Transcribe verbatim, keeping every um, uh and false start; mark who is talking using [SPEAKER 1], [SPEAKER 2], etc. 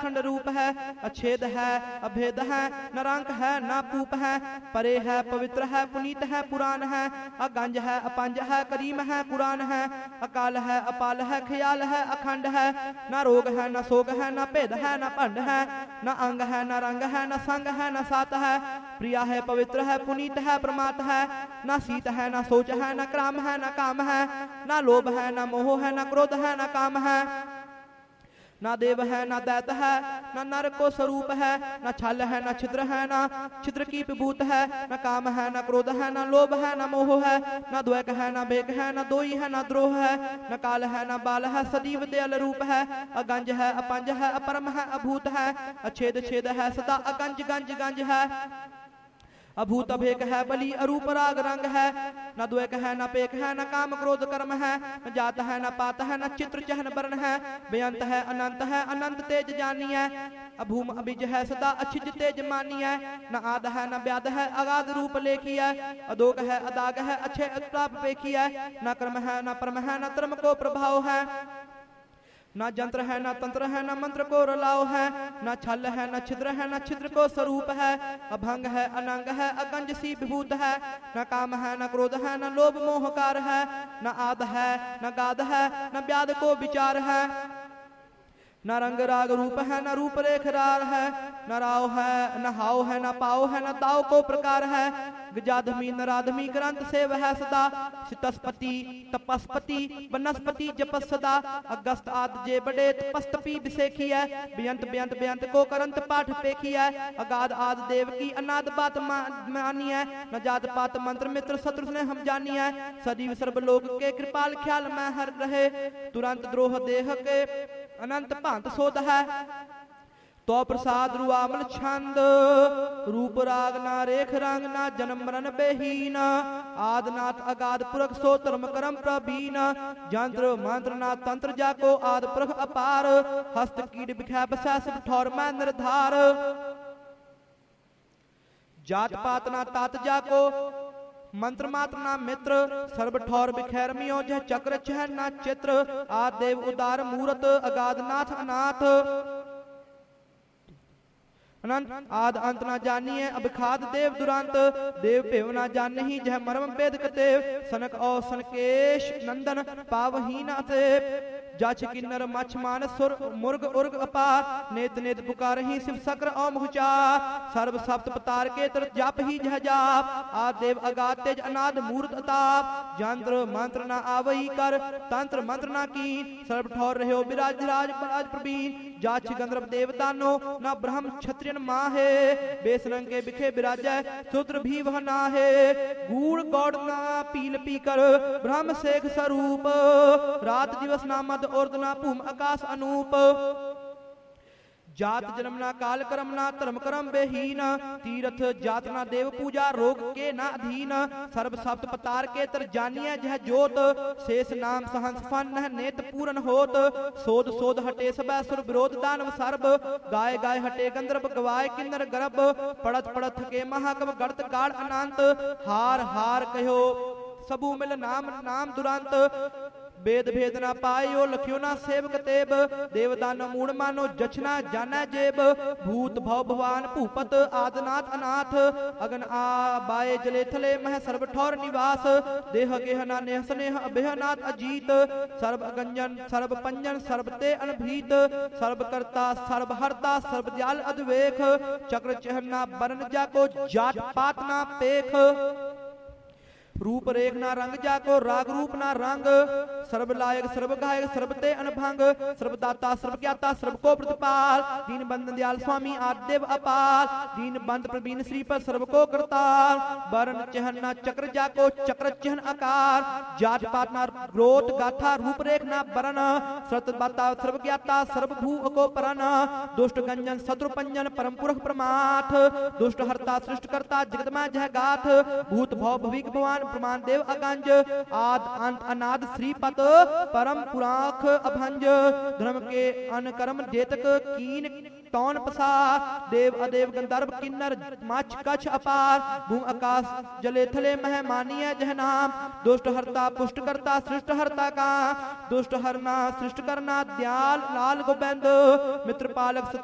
[SPEAKER 1] अखंड रूप है, अछेद है अभेद है, न रंग है न पूप है, परे है पवित्र है, पुनीत है पुराण है, अगंज है अपंज है, करीम है कुरान है, अकाल है अपाल है, ख्याल है अखंड है, न रोग है न सोग है, न भेद है न भंड है, न अंग है न रंग है, न संग है न सात है, प्रिया है पवित्र है, पुनीत है प्रमात है, न शीत है न सोच है, न क्राम है न काम है, न लोभ है न मोह है, न क्रोध है न काम है, ना देव है ना दैत है, ना नर को स्वरूप है, ना छल है ना छिद्र है, ना छिद्र की विभूत है, ना काम है ना क्रोध है, ना लोभ है ना मोह है, ना द्वैक है ना भेक है, ना दोई है ना द्रोह है, ना काल है ना बाल है, सदैव दयाल रूप है, अगंज है अपंज है, अपरम है अभूत है, अछेद छेद है सदा, अगंज गंज गंज है, अभूत अभेक है, बलि अरूप राग रंग है, न द्वैक है न पेक है, न काम क्रोध कर्म है, न जात है न पात है, न चित्र चहन वर्ण है, बेअंत है अनंत है, अनंत तेज जानी है, अभूम अभिज है सदा, अछिज तेज मानी है, न आद है न व्याध है, अगाध रूप लेखी है, अदोग है अदाग है, अच्छे अताप पेखी है, न कर्म है न परम है, न धर्म को प्रभाव है, ना जंत्र है ना तंत्र है, ना मंत्र को रलाओ है, ना छल है ना छिद्र है, ना छिद्र को स्वरूप है, अभंग है अनंग है, अगंज सी विभूत है, न काम है न क्रोध है, न लोभ मोहकार है, न आद है न गाद है, न व्याध को विचार है, न रंग राग रूप है, न रूप रेख रार है, न राव है न हाव है, न पाव है, न दाव को प्रकार है, गजाधमी नराधमी ग्रंथ सेव है सदा, सितस्पति तपस्पति वनस्पति जपस सदा, अगस्त आद जे बड़े तपस्तपी विसेखी है, बेअंत बेअंत बेअंत को करंत पाठ पेखी है, अगाध आद देव की अनाद बात मानी है, न जात पात मंत्र मित्र शत्रु ने हम जानी है, सजीव सर्वलोक के कृपाल ख्याल में हर रहे, तुरंत द्रोह देह के अनंत भांत सोध है, तो प्रसाद रुआमल छंद, रूप राग ना रेख रंग, ना जन्म मरण बेहीन, आदनाथ अगाध पुरख सो धर्म करम प्रवीण, यंत्र मंत्र ना तंत्र जाको आद पुरख अपार, हस्त कीट बिखै बसै सब ठौर में निर्धार, जात पात ना तात जाको मंत्र मात्र ना मित्र, सर्व ठौर बिखैरमियों जह चक्र चह ना चित्र, आद देव उदार मूरत अगाध नाथ अनाथ, अनंत आद अंत ना जानिए अब खाद देव दुरांत, देव पेव ना जान नहीं जह मर्म वेद कतेव, सनक और सनकेश नंदन पावहीन अतएव, जाच किन्नर मछ मान सुर मुर्ग उर्ग अपार, नेत नेत पुकार ही शिव सक्र और मुहचार, सर्व सप्त पतार के तर जाप ही जह जाप, आद देव अगाध तेज अनाद मूर्त अताप, यंत्र मंत्र ना आवई कर तंत्र मंत्र ना की, सर्व ठौर रहो विराज राज बराज प्रवीण, जाच गंधर्व देवदानो ना ब्रह्म क्षत्रिय माहे, बेसरंग के बिखे विराजय शूद्र भी वह नाहे, गूढ़ गौड़ ना पील पीकर ब्रह्म शेख स्वरूप, रात दिवस ना मद ओर्दना भूम आकाश अनूप, जात जन्म ना काल कर्म ना धर्म कर्म बेहीन, तीर्थ जात ना देव पूजा रोग के ना अधीन, सर्व सप्त पतार के तर जानिए जह जोत, शेष नाम सहंस फन नेत पूरन होत, सोध सोध हटे सब सुर विरोध दानव सर्ब, गाय गाय हटे गंधर्व गवाय किन्नर गर्भ, पड़त पड़त के महाकव गढ़त गाढ़ अनंत, हार हार कहो सबू मिल नाम नाम दुरंत, वेद भेद ना पायो लखियो ना सेवक तेब, देवदान मूड मानो जछना जाना जेब, भूत भव भवान भूपत आदनाथ अनाथ, अगन आ बाए जले थले मह सर्व ठौर निवास, देह गेह ना नेह स्नेह अभयनाथ अजीत, सर्व अगंजन सर्व पंजन सर्व ते अनभीत, सर्व करता सर्व हरता सर्व दयाल अद्वेख, चक्र चहना बरन जाको जात पात ना पेख, रूप रेख ना रंग जाको राग रूप ना रंग, सर्व लायक सर्व गायक सर्व ते अनभंग, सर्व दाता सर्व ज्ञाता सर्व को प्रतिपाल, दीन बंद दयाल स्वामी आदेव अपाल, दीन बंद प्रवीण श्री पर सर्व को करताल, वर्ण चहन ना चक्र जाको चक्र चिन्ह आकार, जात पात ना ग्रोथ गाथा रूप रेख ना वरण, सत बाता सर्व ज्ञाता सर्व भू को परन, दुष्ट गंजन शत्रु पंजन परम पुरख प्रमाथ, दुष्ट हरता सृष्ट करता जगत में जह गाथ, भूत भव भविक भगवान प्रमाण देव अगंज, आद अंत अनाद श्रीपत परम पुराख अभंज, धर्म के अनकर्म जेतक कीन तौन पसार, देव अदेव गंधर्व किन्नर मच कछ अपार, भूम आकाश जले थले मह मानिय जह नाम, दुष्ट हरता पुष्ट करता सृष्ट हरता का, दुष्ट हरना सृष्ट करना दयाल लाल गोबंद, मित्र पालक